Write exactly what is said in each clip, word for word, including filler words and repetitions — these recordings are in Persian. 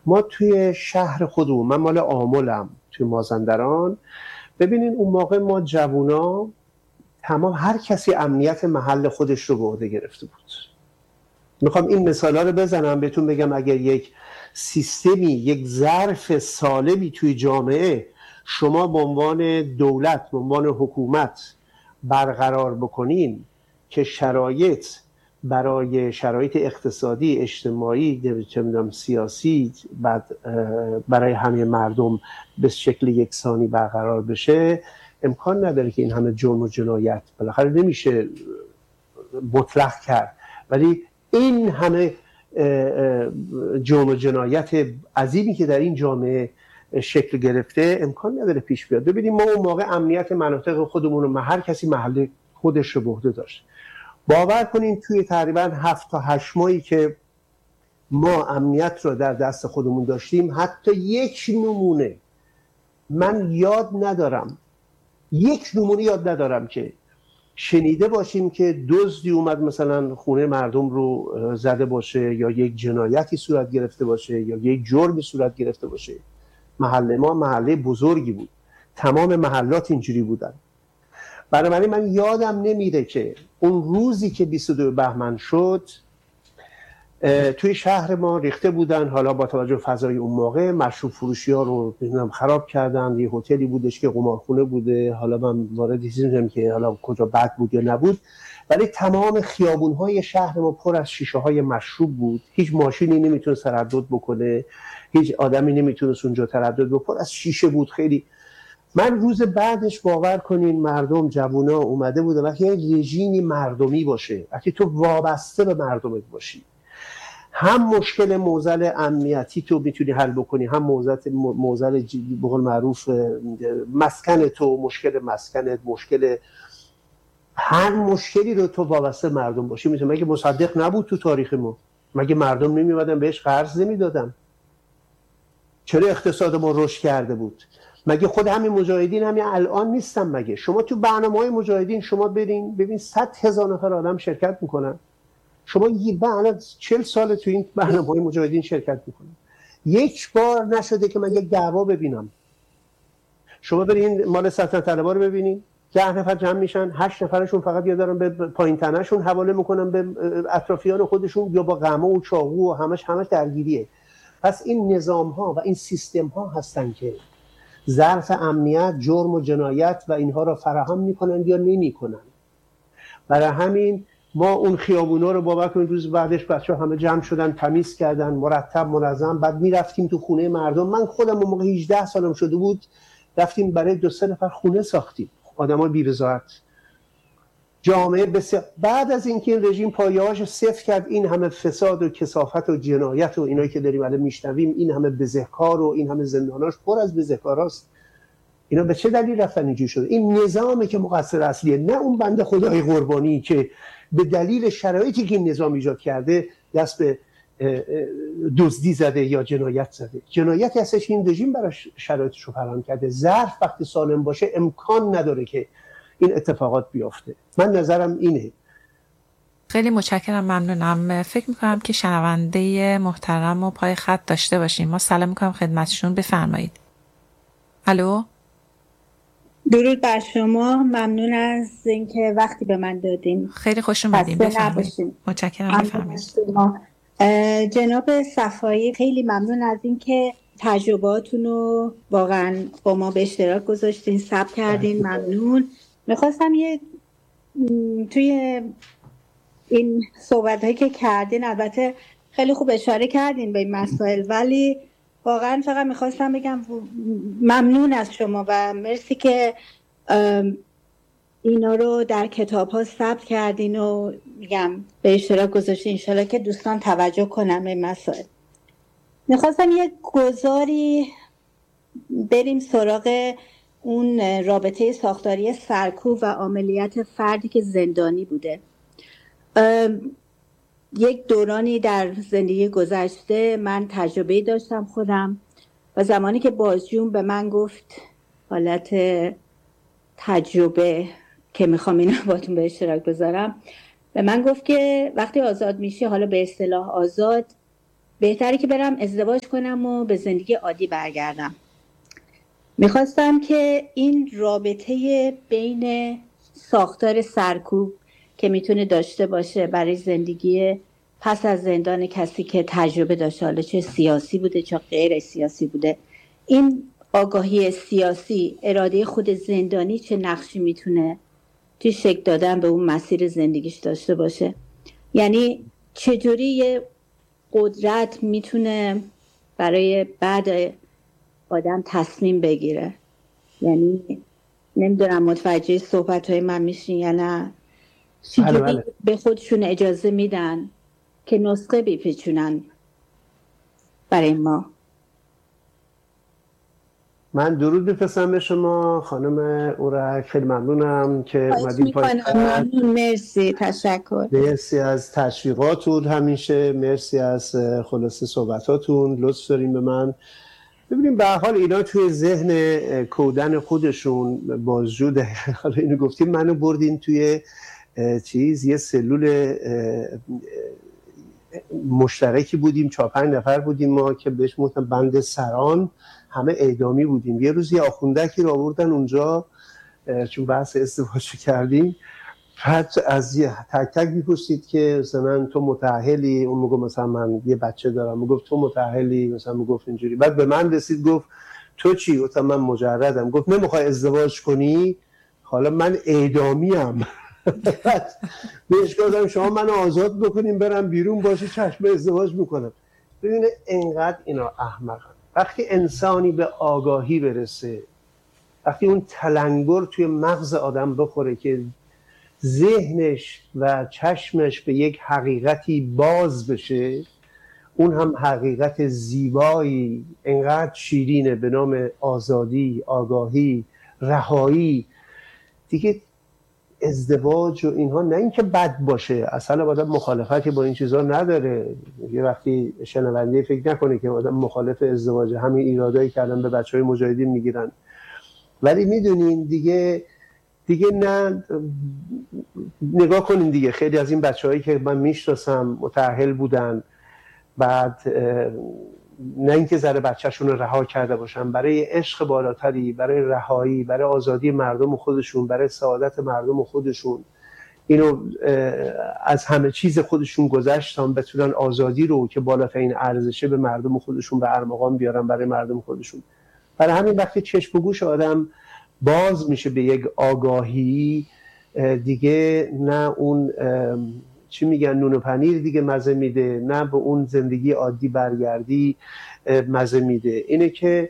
ما توی شهر خودمون، من مال آملم توی مازندران، ببینین اون موقع ما جوونا تمام هر کسی امنیت محل خودش رو به عهده گرفته بود. میخوام این مثالا رو بزنم بهتون بگم اگر یک سیستمی، یک ظرف سالمی توی جامعه شما به عنوان دولت، به عنوان حکومت برقرار بکنین که شرایط برای شرایط اقتصادی، اجتماعی، چه می‌دونم سیاسی، بعد برای همه مردم به شکل یکسانی برقرار بشه، امکان نداره که این همه جرم و جنایت بالاخره نمیشه مطلق کرد، ولی این همه جرم و جنایت عظیمی که در این جامعه شکل گرفته امکان نداره پیش بیاد. ببینیم ما اون موقع امنیت مناطق خودمون رو هر کسی محل خودش رو به عهده داشت. باور کنین توی تقریبا هفت تا هشت ماهی که ما امنیت رو در دست خودمون داشتیم، حتی یک نمونه من یاد ندارم یک نمونه یاد ندارم که شنیده باشیم که دزدی اومد مثلا خونه مردم رو زده باشه یا یک جنایتی صورت گرفته باشه یا یک جرمی صورت گرفته باشه. محله ما محله بزرگی بود، تمام محلات اینجوری بودن. بنابراین من یادم نمیره که اون روزی که بیست و دو بهمن شد توی شهر ما ریخته بودن، حالا با توجه فضای اون موقع مشروب فروشی ها رو خراب کردن. یه هتلی بودش که قمارخونه بوده، حالا من وارد چیزی نمی‌شم که حالا کجا بد بود یا نبود، ولی تمام خیابون های شهر ما پر از شیشه های مشروب بود. هیچ ماشینی نمیتونه تردد بکنه، هیچ آدمی نمیتونه اونجا تردد بکنه، پر از شیشه بود خیلی. من روز بعدش باور کنین مردم جوونا اومده بوده وقتی یه رژیمی مردمی باشه، وقتی تو وابسته به مردمت باشی، هم مشکل معضل امنیتی تو میتونی حل بکنی، هم معضل معضل به قول معروف مسکن تو، مشکل مسکنت، مشکل هر مشکلی رو تو وابسته مردم باشی میتونی. مگه مصدق نبود تو تاریخ ما؟ مگه مردم نمیومدن بهش قرض نمیدادن؟ چرا اقتصاد ما رشد کرده بود؟ مگه خود همین مجاهدین همین الان نیستن؟ مگه شما تو برنامه‌های مجاهدین شما برین ببین صد هزار نفر آدم شرکت میکنن. شما یه بعد چهل سال تو این برنامه‌های مجاهدین شرکت میکنن، یک بار نشده که من یک دعوا ببینم. شما برین مال سلطنت طلبها رو ببینین، ده نفر جمع میشن، هشت نفرشون فقط یا دارن به پایین تنشون حواله میکنن به اطرافیان خودشون یا با قمه و چاقو و همش همش درگیریه. پس این نظام ها و این سیستم ها هستن که ظرف امنیت، جرم و جنایت و اینها رو فراهم میکنن یا نمیکنن. برای همین ما اون خیابونا رو باور کنید روز بعدش بچه‌ها همه جمع شدن، تمیز کردن، مرتب منظم. بعد میرفتیم تو خونه مردم. من خودم اون موقع هجده سالم شده بود، رفتیم برای دو سه نفر خونه ساختیم، آدمای بی‌رضایت. جامعه بسیار بعد از اینکه این رژیم پایه‌هاش صفر کرد، این همه فساد و کثافت و جنایت و اینایی که داریم الان میشنویم، این همه بزهکار و این همه زنداناش پر از بزهکاراست، اینا به چه دلیل رفتن اینجوری شده؟ این نظامی که مقصر اصلیه، نه اون بنده خدای قربانی که به دلیل شرایطی که این نظام ایجاد کرده دست به دزدی زده یا جنایت زده. جنایتی هستش این رژیم براش شرایطش رو فراهم کرده. ظرف وقتی سالم باشه امکان نداره که این اتفاقات بیفته. من نظرم اینه. خیلی متشکرم، ممنونم. فکر میکنم که شنونده محترم و پای خط داشته باشیم. ما سلام میکنم خدمتشون، بفرمایید. الو، درود بر شما، ممنون از اینکه وقتی به من دادین. خیلی خوش اومدین، بفرمایید. متشکرم، بفرمایید. جناب صفایی خیلی ممنون از اینکه تجربهاتون رو واقعا با ما به اشتراک گذاشتین، ثبت کردین. ممنون. میخواستم یه توی این صحبت هایی که کردین البته خیلی خوب اشاره کردین به این مسائل، ولی واقعا فقط میخواستم بگم ممنون از شما و مرسی که اینا رو در کتاب ها ثبت کردین و میگم به اشتراک گذاشتین. انشالله که دوستان توجه کنن به مسائل. میخواستم یه گذاری بریم سراغ اون رابطه ساختاری سرکوب و عملیات فردی که زندانی بوده. یک دورانی در زندگی گذشته من تجربه داشتم خودم و زمانی که بازجوم به من گفت حالت تجربه که میخوام اینو باتون به اشتراک بذارم، به من گفت که وقتی آزاد میشی، حالا به اصطلاح آزاد، بهتره که برم ازدواج کنم و به زندگی عادی برگردم. میخواستم که این رابطه بین ساختار سرکوب که میتونه داشته باشه برای زندگی پس از زندان کسی که تجربه داشته، حالا چه سیاسی بوده چه غیر سیاسی بوده، این آگاهی سیاسی، اراده خود زندانی چه نقشی میتونه توی شکل دادن به اون مسیر زندگیش داشته باشه؟ یعنی چجوری یه قدرت میتونه برای بعد آدم تصمیم بگیره؟ یعنی نمیدونم متوجه صحبت‌های من میشین یا نه؟ چجوری بله بله. به خودشون اجازه میدن که نسخه بپیچونن برای ما؟ من درود میفرستم به شما خانم اورک، خیلی ممنونم که اومدین پای. ممنون، مرسی، تشکر. مرسی از تشویقاتون، همیشه مرسی از خلاصه صحبتاتون، لطف دارین به من. ببینیم به هر حال اینا توی ذهن کودن خودشون بازجوده. حالا اینو گفتیم، منو بردین توی چیز، یه سلول مشترکی بودیم، چهار پنج نفر بودیم ما که بهش میگفتن بند سران، همه اعدامی بودیم. یه روز یه آخوندکی رو آوردن اونجا چون بحث ازدواج کردیم، بعد از یه تک تک میپرسید که مثلا تو متأهلی؟ اون میگفت مثلا من یه بچه دارم. میگفت تو متأهلی؟ مثلا میگفت اینجوری. بعد به من رسید گفت تو چی؟ گفتم من مجردم. گفت نمیخوای ازدواج کنی؟ حالا من اعدامیم. بهش گفتم شما منو آزاد بکنیم برم بیرون، باشه چشم ازدواج میکنم. ببینه انقدر اینا احمقن. وقتی انسانی به آگاهی برسه، وقتی اون تلنگر توی مغز آدم بخوره که ذهنش و چشمش به یک حقیقتی باز بشه، اون هم حقیقت زیبایی انقدر شیرینه به نام آزادی، آگاهی، رهایی، دیگه ازدواج و اینها نه اینکه بد باشه، اصلا آدم مخالفتی با این چیزا نداره. یه وقتی شنونده فکر نکنه که آدم مخالف ازدواجه، همین ایرادایی که الان به بچهای مجاهدین میگیرن. ولی میدونین دیگه دیگه نه، نگاه کنین دیگه، خیلی از این بچه‌هایی که من میشناسم متأهل بودن، بعد نه اینکه ذره بچه‌شون رو رها کرده باشن، برای عشق بالاتری، برای رهایی، برای آزادی مردم خودشون، برای سعادت مردم خودشون، اینو از همه چیز خودشون گذشتن بتونن آزادی رو که بالاترین ارزشه به مردم خودشون به ارمغان بیارن برای مردم خودشون. برای همین وقتی چشم و گوش آدم باز میشه به یک آگاهی، دیگه نه اون چی میگن نون و پنیر دیگه مزه میده، نه به اون زندگی عادی برگردی مزه میده. اینه که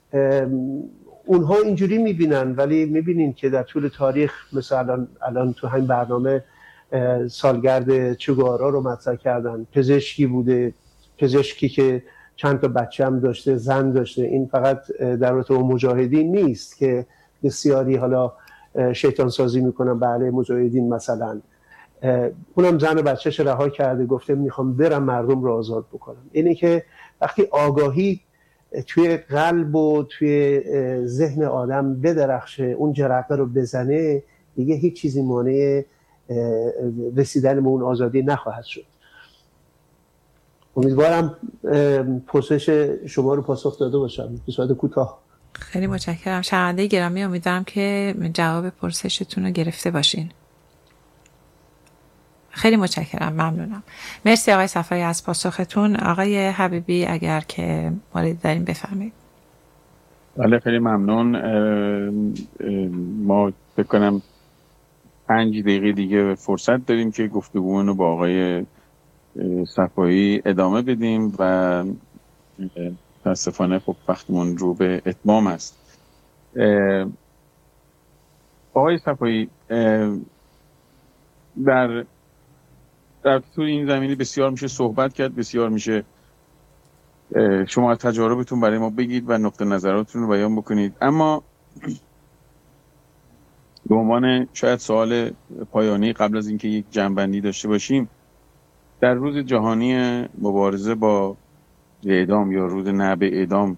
اونها اینجوری میبینن، ولی میبینین که در طول تاریخ مثلا الان, الان تو همین برنامه سالگرد چگوارا رو مطرح کردن، پزشکی بوده، پزشکی که چند تا بچه هم داشته، زن داشته. این فقط در رابطه با مجاهدین نیست که بسیاری حالا شیطان سازی میکنن به علیه مجاهدین، مثلا اونم زن و بچه‌ش رها کرده، گفته میخوام برم مردم رو آزاد بکنم. اینه که وقتی آگاهی توی قلب و توی ذهن آدم بدرخشه، اون جرقه رو بزنه، دیگه هیچ چیزی مانع رسیدن به اون آزادی نخواهد شد. امیدوارم پرسش شما رو پاسخ داده باشم به صورت کوتاه. خیلی متشکرم شنونده گرامی، امیدوارم که جواب پرسشتون رو گرفته باشین. خیلی متشکرم، ممنونم. مرسی آقای صفایی از پاسختون. آقای حبیبی اگر که موردی دارین بفرمایید. بله خیلی ممنون. ما فکر کنم پنج دقیقه دیگه فرصت داریم که گفتگومون رو با آقای صفایی ادامه بدیم و متاسفانه خب وقتمون رو به اتمام است. آقای صفایی، در در طول این زمینی بسیار میشه صحبت کرد، بسیار میشه شما تجاربتون برای ما بگید و نقطه نظراتتون رو بیان بکنید، اما به عنوان شاید سوال پایانی قبل از اینکه یک جمع‌بندی داشته باشیم، در روز جهانی مبارزه با اعدام یا روز نهب اعدام،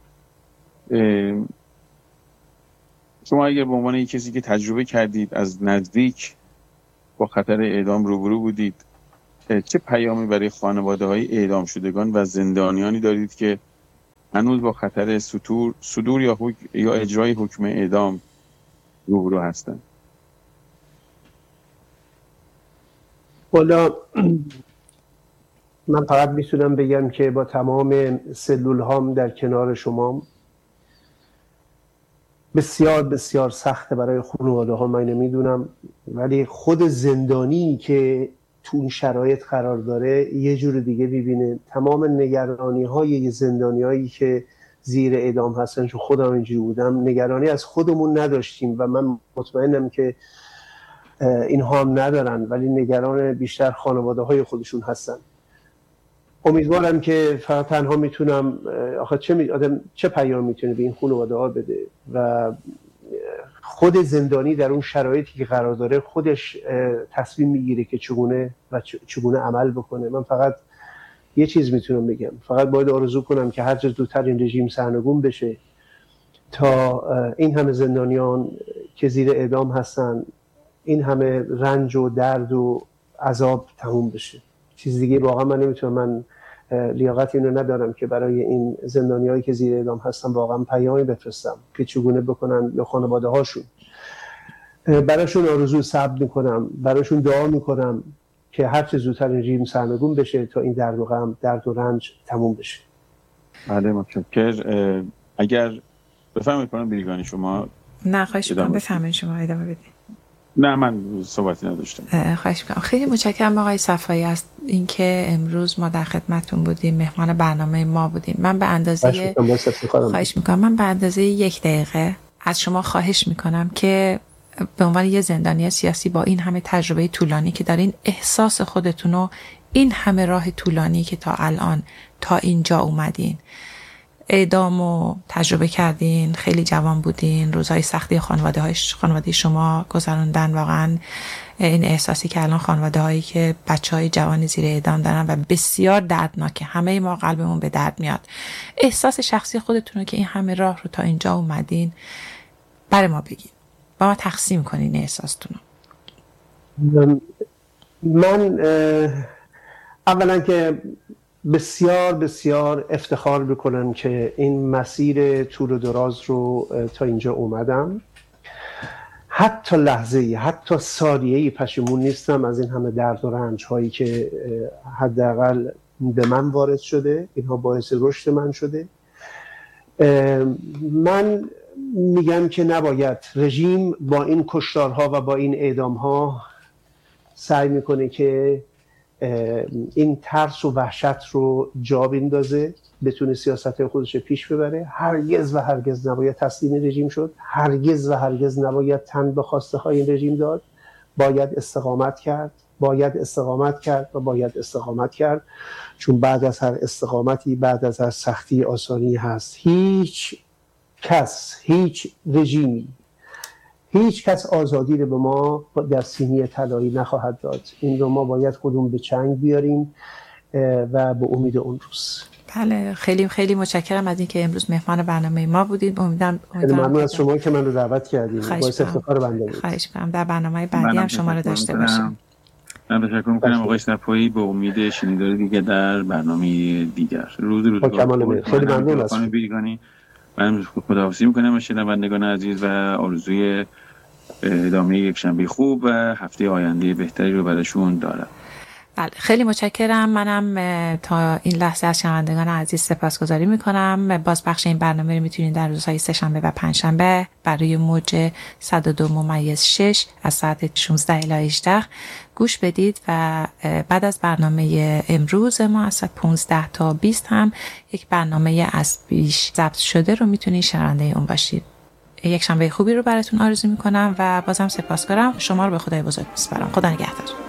شما اگر به عنوان یک کسی که تجربه کردید، از نزدیک با خطر اعدام روبرو بودید، چه پیامی برای خانواده‌های اعدام شدگان و زندانیانی دارید که هنوز با خطر صدور صدور یا حکم یا اجرای حکم اعدام روبرو هستند؟ والا من فقط میتونم بگم که با تمام سلول هام در کنار شما، بسیار بسیار سخته برای خانواده ها، من نمیدونم، ولی خود زندانی که تو این شرایط قرار داره یه جور دیگه ببینه. تمام نگرانی های زندانی هایی که زیر اعدام هستن، چون خودم اینجوری بودم، نگرانی از خودمون نداشتیم و من مطمئنم که اینها هم ندارن، ولی نگران بیشتر خانواده های خودشون هستن. امیدوارم که فقط تنها میتونم، آخه چه می... آدم چه پیام میتونه به این خانواده ها بده و خود زندانی در اون شرایطی که قرار داره خودش تصمیم میگیره که چگونه و چگونه عمل بکنه. من فقط یه چیز میتونم بگم، فقط باید آرزو کنم که هر چه زودتر این رژیم سرنگون بشه تا این همه زندانیان که زیر اعدام هستن، این همه رنج و درد و عذاب تموم بشه. چیز دیگه واقعا من نمیتونم، من لیاقت اینو ندارم که برای این زندانیایی که زیر اعدام هستن واقعا پیامی بفرستم که چگونه بکنن یا خانواده هاشون. براشون آرزو صبر میکنم، براشون دعا میکنم که هر چه زودتر این رژیم سرنگون بشه تا این درد و غم، درد و رنج تموم بشه. بله متشکرم. اگر بفرمایید خانم بیگانی شما. نه خواهش میکنم، بفرمایید شما ادامه بدید. نه من صحبتی نداشتم. خواهش میکنم. خیلی متشکرم آقای صفایی از اینکه امروز ما در خدمتتون بودیم، مهمان برنامه ما بودیم. من به اندازه خواهش میکنم من به اندازه یک دقیقه از شما خواهش میکنم که به عنوان یه زندانی سیاسی با این همه تجربه طولانی که دارین، احساس خودتونو این همه راه طولانی که تا الان تا اینجا اومدین، اعدامو تجربه کردین، خیلی جوان بودین، روزهای سختی خانواده های خانواده شما گذروندن، واقعا این احساسی که الان خانواده هایی که بچه های جوان زیر اعدام دارن و بسیار دردناکه، همه ما قلبمون به درد میاد. احساس شخصی خودتونو که این همه راه رو تا اینجا اومدین برای ما بگین، با ما تقسیم کنین احساستونو. من اولا که بسیار بسیار افتخار میکنم که این مسیر طول و دراز رو تا اینجا اومدم. حتی لحظه ای، حتی ثانیه ای پشیمون نیستم از این همه درد و رنج هایی که حداقل به من وارد شده. اینها باعث رشد من شده. من میگم که نباید، رژیم با این کشتارها و با این اعدامها سعی میکنه که این ترس و وحشت رو جا بندازه، بتونه سیاست خودش پیش ببره. هرگز و هرگز نباید تسلیم رژیم شد، هرگز و هرگز نباید تن به خواسته های این رژیم داد. باید استقامت کرد، باید استقامت کرد و باید استقامت کرد، چون بعد از هر استقامتی، بعد از هر سختی آسانی هست. هیچ کس، هیچ رژیمی، هیچ کس آزادی رو به ما در سینی طلایی نخواهد داد. این رو ما باید خودمون به چنگ بیاریم و به امید اون روز. بله، خیلی خیلی متشکرم از اینکه امروز مهمان برنامه ما بودید. امیدوارم ممنون از شما که من رو دعوت کردید. باعث افتخار بنده بود. خواهش می‌کنم در برنامه بعدی هم شما رو داشته باشم. من تشکر می‌کنم آقای صفایی. به امید شنیداری دیگه در برنامه دیگر. روز روز کمال خیلی ممنون از خانم بیگانی. من خداحافظی می‌کنم با شنوندگان عزیز و آرزوی ادامه یک شنبه خوب و هفته آینده بهتری رو براشون دارم. بله، خیلی متشکرم. منم تا این لحظه از شنوندگان عزیز سپاسگزاری میکنم. باز بخش این برنامه رو میتونید در روزهای سه شنبه و پنج شنبه برای موج صد و دو ممیز شش از ساعت شانزده الی هجده گوش بدید و بعد از برنامه امروز ما از ساعت پانزده تا بیست هم یک برنامه از پیش ضبط شده رو میتونید شنونده اون باشید. یک شنبه خوبی رو براتون آرزو میکنم و بازم سپاسگزارم. شما رو به خدای بزرگ میسپارم. خدا نگهدار.